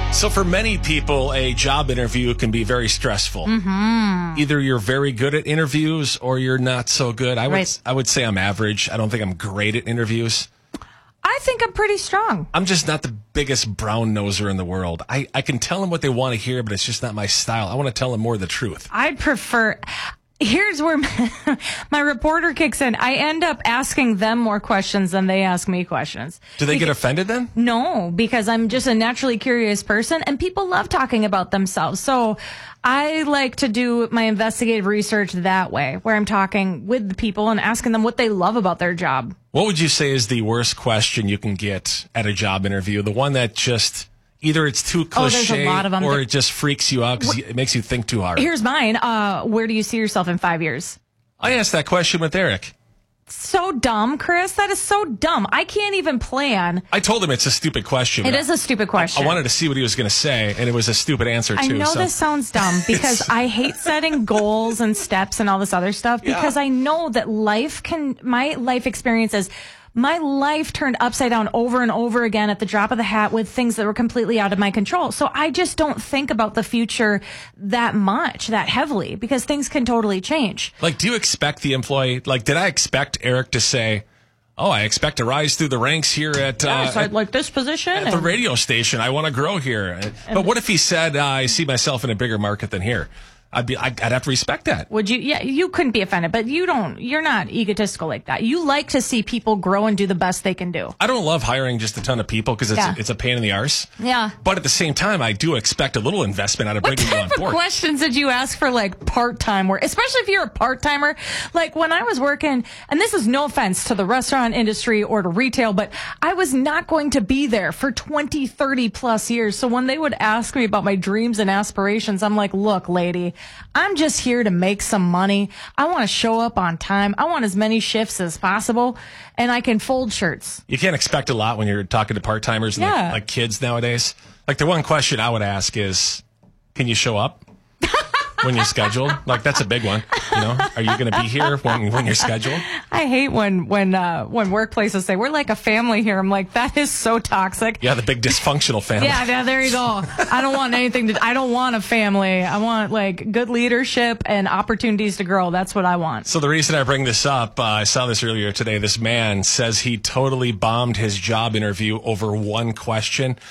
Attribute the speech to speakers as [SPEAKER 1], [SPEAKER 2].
[SPEAKER 1] So for many people, a job interview can be very stressful. Either you're very good at interviews or you're not so good. I would say I'm average. I don't think I'm great at interviews.
[SPEAKER 2] I think I'm pretty strong.
[SPEAKER 1] I'm just not the biggest brown noser in the world. I can tell them what they want to hear, but it's just not my style. I want to tell them more of the truth.
[SPEAKER 2] I prefer... Here's where my reporter kicks in. I end up asking them more questions than they ask me questions.
[SPEAKER 1] Do they get offended then?
[SPEAKER 2] No, because I'm just a naturally curious person, and people love talking about themselves. So I like to do my investigative research that way, where I'm talking with the people and asking them what they love about their job.
[SPEAKER 1] What would you say is the worst question you can get at a job interview? The one that just... Either it's too cliche or it just freaks you out because it makes you think too hard.
[SPEAKER 2] Here's mine. Where do you see yourself in 5 years?
[SPEAKER 1] I asked that question with Eric.
[SPEAKER 2] So dumb, Chris. That is so dumb. I can't even plan.
[SPEAKER 1] I told him it's a stupid question.
[SPEAKER 2] It is a stupid question.
[SPEAKER 1] I wanted to see what he was going to say, and it was a stupid answer, too.
[SPEAKER 2] I know this sounds dumb because I hate setting goals and steps and all this other stuff because I know that my life experiences... My life turned upside down over and over again at the drop of the hat with things that were completely out of my control. So I just don't think about the future that much, that heavily, because things can totally change.
[SPEAKER 1] Like, do you expect the employee, like, did I expect Eric to say, oh, I expect to rise through the ranks here at...
[SPEAKER 2] Yes, I'd like this position.
[SPEAKER 1] At the radio station. I want to grow here. But what if he said, I see myself in a bigger market than here? I'd have to respect that.
[SPEAKER 2] Would you? Yeah, you couldn't be offended, but you're not egotistical like that. You like to see people grow and do the best they can do.
[SPEAKER 1] I don't love hiring just a ton of people because it's a pain in the arse.
[SPEAKER 2] Yeah.
[SPEAKER 1] But at the same time, I do expect a little investment out of bringing you on board.
[SPEAKER 2] What type of questions did you ask for, like, part-time work? Especially if you're a part-timer. Like, when I was working, and this is no offense to the restaurant industry or to retail, but I was not going to be there for 20, 30 plus years. So when they would ask me about my dreams and aspirations, I'm like, look, lady, I'm just here to make some money. I want to show up on time. I want as many shifts as possible, and I can fold shirts.
[SPEAKER 1] You can't expect a lot when you're talking to part-timers and like kids nowadays. Like, the one question I would ask is, can you show up when you're scheduled? Like, that's a big one. You know, are you going to be here when you're scheduled?
[SPEAKER 2] I hate when workplaces say, we're like a family here. I'm like, that is so toxic.
[SPEAKER 1] Yeah, the big dysfunctional family.
[SPEAKER 2] Yeah, there you go. I don't want I don't want a family. I want, like, good leadership and opportunities to grow. That's what I want.
[SPEAKER 1] So the reason I bring this up, I saw this earlier today. This man says he totally bombed his job interview over one question.